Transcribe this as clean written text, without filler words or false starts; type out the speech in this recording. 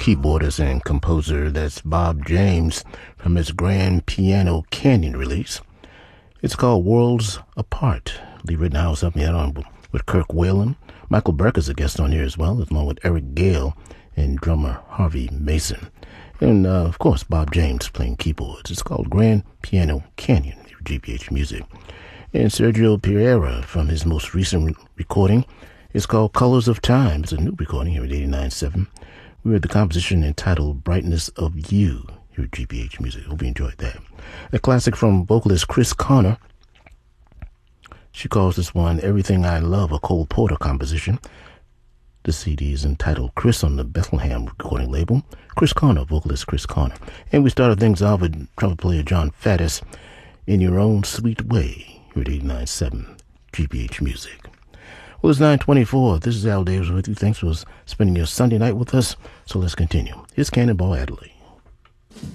keyboardist and composer. That's Bob James from his Grand Piano Canyon release. It's called Worlds Apart. Lee Rittenhouse helped me out on with Kirk Whalen. Michael Burke is a guest on here as well, along with Eric Gale and drummer Harvey Mason. And, of course, Bob James playing keyboards. It's called Grand Piano Canyon, GPH Music. And Sergio Pereira from his most recent recording is called Colors of Time. It's a new recording here at 89.7. We heard the composition entitled Brightness of You here at GPH Music. Hope you enjoyed that. A classic from vocalist Chris Connor. She calls this one Everything I Love, a Cole Porter composition. The CD is entitled Chris on the Bethlehem recording label. Chris Connor, vocalist Chris Connor. And we started things off with trumpet player John Faddis, In Your Own Sweet Way, here at 89.7 GPH Music. Well, it's 9:24. This is Al Davis with you. Thanks for spending your Sunday night with us. So let's continue. Here's Cannonball Adderley.